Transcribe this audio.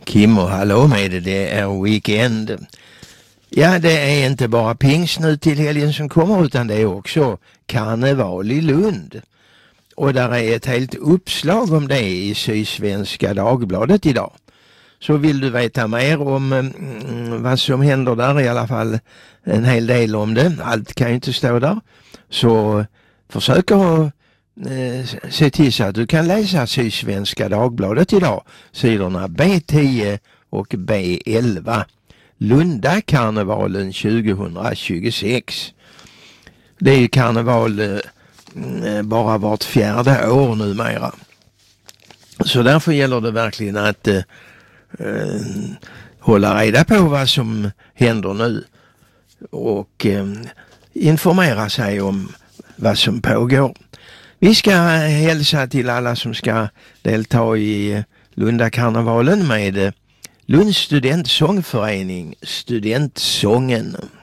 Kim och hallå med det är weekend. Ja, det är inte bara pingst nu till helgen som kommer utan det är också karneval i Lund. Och där är ett helt uppslag om det i Sydsvenska Dagbladet idag. Så vill du veta mer om vad som händer där, i alla fall en hel del om det. Allt kan ju inte stå där. Så försök att se till så att du kan läsa Sydsvenska Dagbladet idag. Sidorna B10 och B11. Lundakarnevalen 2026. Det är ju karneval bara vart fjärde år numera. Så därför gäller det verkligen att hålla reda på vad som händer nu och informera sig om vad som pågår. Vi ska hälsa till alla som ska delta i Lundakarnevalen med Lunds studentsångförening Studentsången.